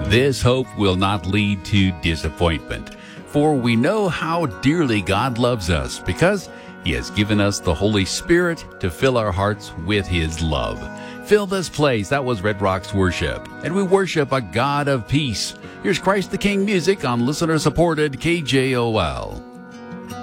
This hope will not lead to disappointment, for we know how dearly God loves us because He has given us the Holy Spirit to fill our hearts with His love. Fill this place. That was Red Rocks Worship, and we worship a God of peace. Here's Christ the King music on listener-supported KJOL.